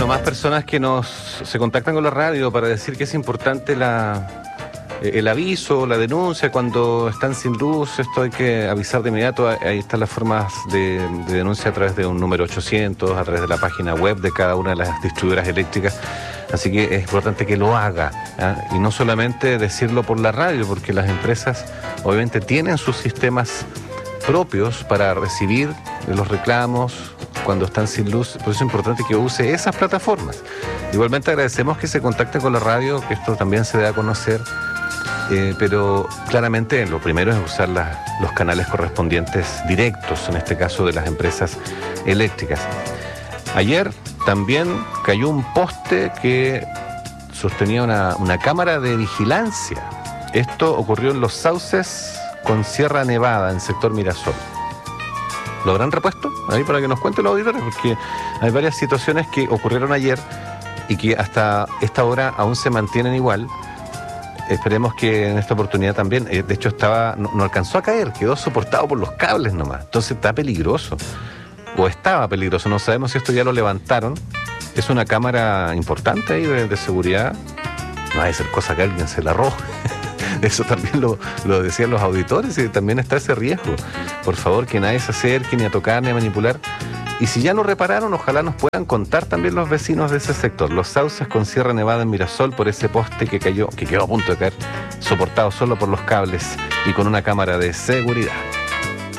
más personas que se contactan con la radio para decir que es importante el aviso, la denuncia cuando están sin luz. Esto hay que avisar de inmediato. Ahí están las formas de denuncia a través de un número 800, a través de la página web de cada una de las distribuidoras eléctricas. Así que es importante que lo haga, ¿eh? Y no solamente decirlo por la radio, porque las empresas obviamente tienen sus sistemas propios para recibir los reclamos cuando están sin luz. Por eso es importante que use esas plataformas. Igualmente agradecemos que se contacte con la radio, que esto también se dé a conocer, pero claramente lo primero es usar los canales correspondientes directos, en este caso de las empresas eléctricas. Ayer también cayó un poste que sostenía una cámara de vigilancia. Esto ocurrió en Los Sauces con Sierra Nevada, en sector Mirasol. ¿Lo habrán repuesto? Ahí para que nos cuenten los auditores, porque hay varias situaciones que ocurrieron ayer y que hasta esta hora aún se mantienen igual. Esperemos que en esta oportunidad también, de hecho no alcanzó a caer, quedó soportado por los cables nomás. Entonces está peligroso, o estaba peligroso, no sabemos si esto ya lo levantaron. Es una cámara importante ahí de seguridad, no hay que ser cosa que alguien se la arroje. Eso también lo decían los auditores, y también está ese riesgo. Por favor, que nadie se acerque ni a tocar ni a manipular. Y si ya lo repararon, ojalá nos puedan contar también los vecinos de ese sector. Los Sauces con Sierra Nevada en Mirasol, por ese poste que quedó a punto de caer, soportado solo por los cables y con una cámara de seguridad.